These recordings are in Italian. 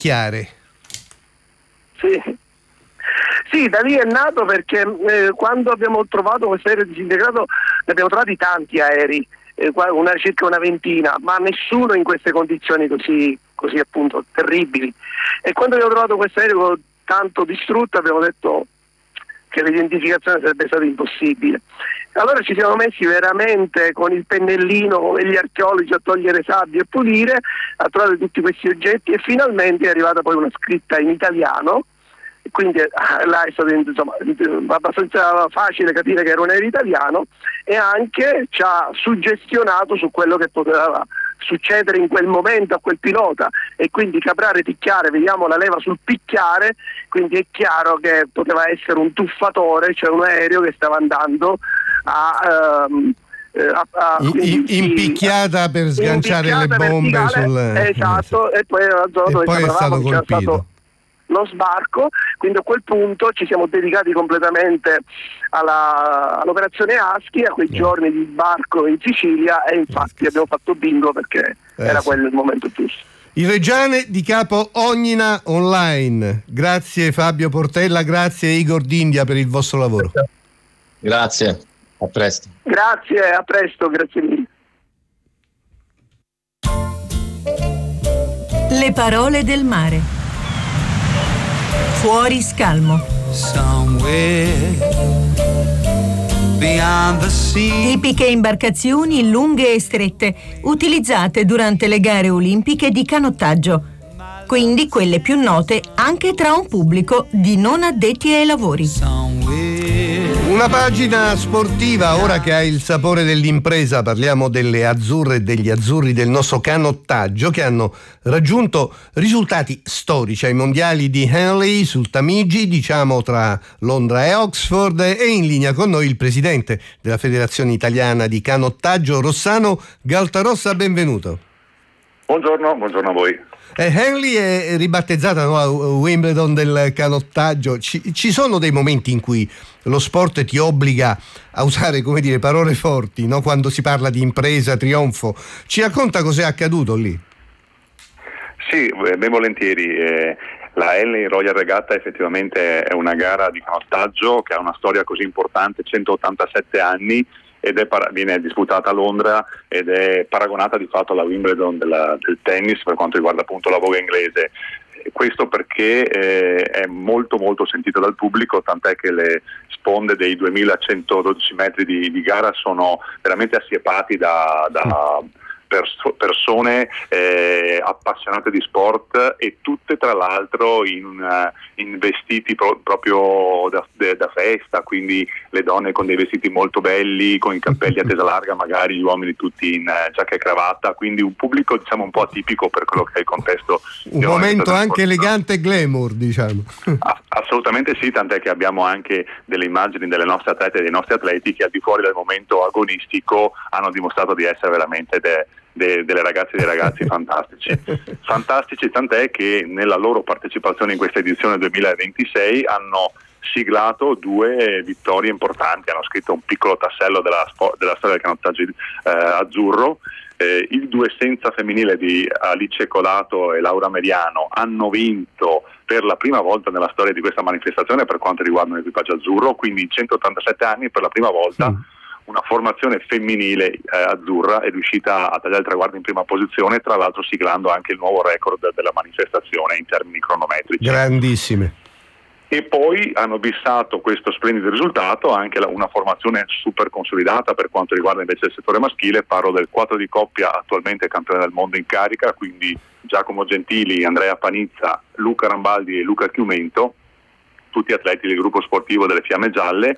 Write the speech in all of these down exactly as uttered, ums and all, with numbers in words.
picchiare. Sì. Sì, da lì è nato perché eh, quando abbiamo trovato questo aereo disintegrato ne abbiamo trovati tanti aerei, eh, una, circa una ventina, ma nessuno in queste condizioni così, così appunto terribili. E quando abbiamo trovato questo aereo tanto distrutto abbiamo detto che l'identificazione sarebbe stata impossibile. Allora ci siamo messi veramente con il pennellino, come gli archeologi, a togliere sabbia e pulire, a trovare tutti questi oggetti, e finalmente è arrivata poi una scritta in italiano. Quindi là è stato, insomma, abbastanza facile capire che era un aereo italiano, e anche ci ha suggestionato su quello che poteva succedere in quel momento a quel pilota, e quindi caprare, picchiare, vediamo la leva sul picchiare, quindi è chiaro che poteva essere un tuffatore, cioè un aereo che stava andando a... Um, A, a, in, impicchiata per sganciare impicchiata le bombe verticale, sul... esatto, e poi la zona e dove poi è stato colpito. Stato lo sbarco, quindi a quel punto ci siamo dedicati completamente alla, all'operazione Husky, a quei yeah. giorni di sbarco in Sicilia, e infatti abbiamo fatto bingo perché eh, era sì. quello il momento giusto. Il Reggiane di Capo Ognina online. Grazie Fabio Portella, grazie Igor D'India per il vostro lavoro. Grazie, a presto. Grazie, a presto, grazie mille. Le parole del mare. Fuori scalmo. Tipiche imbarcazioni lunghe e strette, utilizzate durante le gare olimpiche di canottaggio. Quindi quelle più note anche tra un pubblico di non addetti ai lavori. Una pagina sportiva, ora che ha il sapore dell'impresa. Parliamo delle azzurre e degli azzurri del nostro canottaggio, che hanno raggiunto risultati storici ai mondiali di Henley sul Tamigi, diciamo tra Londra e Oxford, e in linea con noi il presidente della Federazione Italiana di Canottaggio, Rossano Galtarossa. Benvenuto. Buongiorno, buongiorno a voi. Eh, Henley è ribattezzata, no, Wimbledon del canottaggio. Ci, ci sono dei momenti in cui lo sport ti obbliga a usare, come dire, parole forti, no? Quando si parla di impresa, trionfo. Ci racconta cos'è accaduto lì? Sì, ben volentieri. Eh, la Henley Royal Regatta effettivamente è una gara di canottaggio che ha una storia così importante, centottantasette anni, ed è para- viene disputata a Londra ed è paragonata di fatto alla Wimbledon della, del tennis per quanto riguarda appunto la voga inglese. Questo perché eh, è molto molto sentita dal pubblico, tant'è che le sponde dei duemilacentododici metri di, di gara sono veramente assiepati da, da perso- persone eh, appassionate di sport, e tutte tra l'altro in, uh, in vestiti pro- proprio da, de, da festa, quindi le donne con dei vestiti molto belli, con i cappelli a tesa larga, magari gli uomini tutti in uh, giacca e cravatta, quindi un pubblico diciamo un po' atipico per quello che è il contesto. Un momento anche elegante e glamour, diciamo. Ah, assolutamente sì, tant'è che abbiamo anche delle immagini delle nostre atlete e dei nostri atleti che al di fuori del momento agonistico hanno dimostrato di essere veramente de, de, delle ragazze e dei ragazzi fantastici. Fantastici, tant'è che nella loro partecipazione in questa edizione duemilaventisei hanno siglato due vittorie importanti, hanno scritto un piccolo tassello della, della storia del canottaggio eh, azzurro. Eh, il due senza femminile di Alice Colato e Laura Meriano hanno vinto per la prima volta nella storia di questa manifestazione per quanto riguarda l'equipaggio azzurro, quindi in centottantasette anni per la prima volta mm. una formazione femminile eh, azzurra è riuscita a tagliare il traguardo in prima posizione, tra l'altro siglando anche il nuovo record della manifestazione in termini cronometrici. Grandissime. E poi hanno bissato questo splendido risultato anche la, una formazione super consolidata per quanto riguarda invece il settore maschile. Parlo del quattro di coppia, attualmente campione del mondo in carica, quindi Giacomo Gentili, Andrea Panizza, Luca Rambaldi e Luca Chiumento, tutti atleti del gruppo sportivo delle Fiamme Gialle,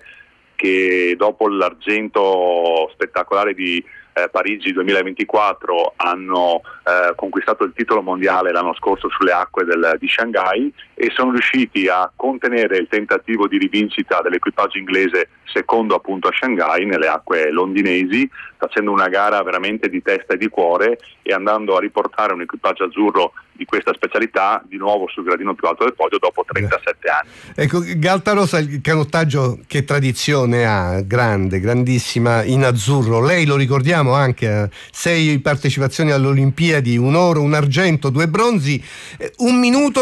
che dopo l'argento spettacolare di Eh, Parigi duemilaventiquattro hanno eh, conquistato il titolo mondiale l'anno scorso sulle acque del, di Shanghai, e sono riusciti a contenere il tentativo di rivincita dell'equipaggio inglese secondo appunto a Shanghai nelle acque londinesi, facendo una gara veramente di testa e di cuore e andando a riportare un equipaggio azzurro di questa specialità di nuovo sul gradino più alto del podio dopo trentasette anni. Ecco, Galtarossa, il canottaggio che tradizione ha? Grande, grandissima in azzurro. Lei, lo ricordiamo, ricordiamo anche eh, sei partecipazioni alle Olimpiadi, un oro, un argento, due bronzi, eh, un minuto